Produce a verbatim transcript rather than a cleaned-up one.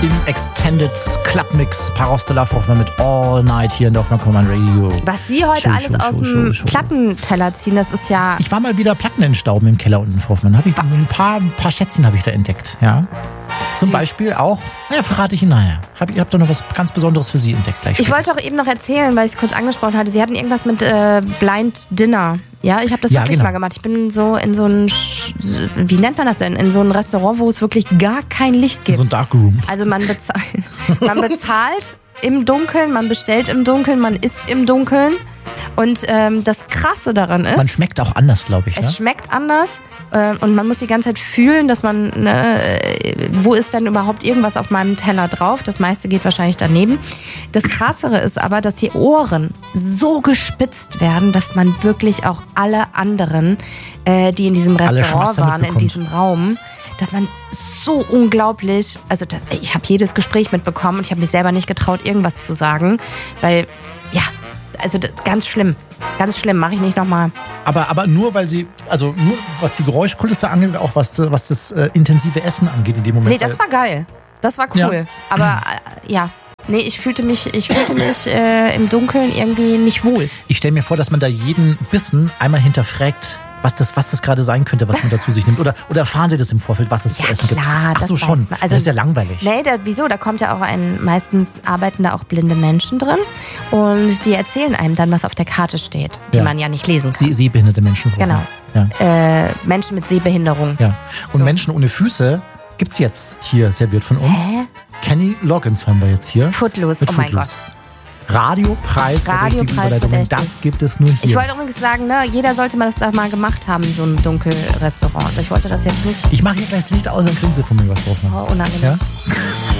Im Extended Club Mix Power of the Love Hoffmann mit All Night hier in der Hoffmann Command Radio. Was Sie heute Show, alles Show, aus Show, dem Show, Show. Plattenteller ziehen, das ist ja... Ich war mal wieder Platten entstauben im Keller unten, Frau Hoffmann. Hab ich ein paar, ein paar Schätzchen habe ich da entdeckt. Ja. Zum Süß. Beispiel auch, naja, verrate ich Ihnen nachher. Hab, ihr habt doch noch was ganz Besonderes für Sie entdeckt gleich Ich später. wollte auch eben noch erzählen, weil ich es kurz angesprochen hatte. Sie hatten irgendwas mit äh, Blind Dinner. Ja, ich habe das Ja, wirklich genau. mal gemacht. Ich bin so in so ein, Sch- wie nennt man das denn? In so ein Restaurant, wo es wirklich gar kein Licht gibt. So ein Darkroom. Also man bezahlt, man bezahlt im Dunkeln, man bestellt im Dunkeln, man isst im Dunkeln. Und ähm, das Krasse daran ist, Man schmeckt auch anders, glaube ich. es Ne? schmeckt anders äh, und man muss die ganze Zeit fühlen, dass man, ne, äh, wo ist denn überhaupt irgendwas auf meinem Teller drauf? Das meiste geht wahrscheinlich daneben. Das Krassere ist aber, dass die Ohren so gespitzt werden, dass man wirklich auch alle anderen, äh, die in diesem Alle Restaurant Schmatzer waren, in mitbekommt. diesem Raum, dass man so unglaublich, also das, ich habe jedes Gespräch mitbekommen und ich habe mich selber nicht getraut, irgendwas zu sagen, weil, ja, also das, ganz schlimm, ganz schlimm, mache ich nicht nochmal. Aber, aber nur, weil Sie, also nur was die Geräuschkulisse angeht und auch was, was das äh, intensive Essen angeht in dem Moment. Nee, das war geil, das war cool, Ja. aber äh, ja, nee, ich fühlte mich, ich fühlte mich äh, im Dunkeln irgendwie nicht wohl. Ich stelle mir vor, dass man da jeden Bissen einmal hinterfragt, was das, was das gerade sein könnte, was man da zu sich nimmt. Oder, oder erfahren Sie das im Vorfeld, was es zu essen gibt? klar, Ach das so, weiß schon. man. Also, das ist ja langweilig. Nee, da, wieso? Da kommt ja auch ein, meistens arbeiten da auch blinde Menschen drin und die erzählen einem dann, was auf der Karte steht, die Ja. man ja nicht lesen kann. Sie, sehbehinderte Menschen. Frau Genau. Hoffmann. Ja. Äh, Menschen mit Sehbehinderung. Ja. Und So. Menschen ohne Füße gibt's jetzt hier serviert von uns. Hä? Kenny Loggins hören wir jetzt hier. Footloose, Mit oh mein Footloose. Radiopreis für Radiopreis richtige Überleitungen. verdächtig. Das gibt es nur hier. Ich wollte übrigens sagen, ne, jeder sollte mal das da mal gemacht haben, so ein Dunkelrestaurant. Ich wollte das jetzt nicht. Ich mache hier gleich das Licht aus und grinse von mir was drauf. Oh, unangenehm. Ja?